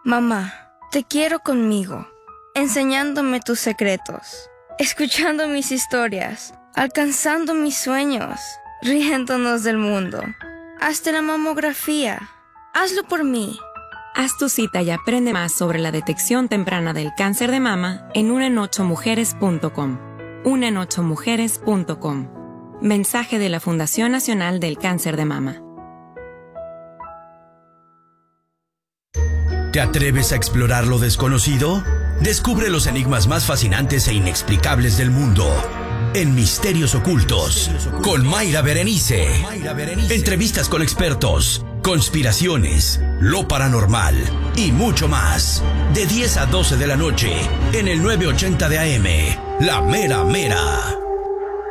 Mamá, te quiero conmigo, enseñándome tus secretos, escuchando mis historias, alcanzando mis sueños, riéndonos del mundo. Hazte la mamografía. Hazlo por mí. Haz tu cita y aprende más sobre la detección temprana del cáncer de mama en unenochomujeres.com. unenochomujeres.com. Mensaje de la Fundación Nacional del Cáncer de Mama. ¿Te atreves a explorar lo desconocido? Descubre los enigmas más fascinantes e inexplicables del mundo en Misterios Ocultos con Mayra Berenice. Entrevistas con expertos, conspiraciones, lo paranormal y mucho más. De 10 a 12 de la noche en el 980 de AM, La Mera Mera.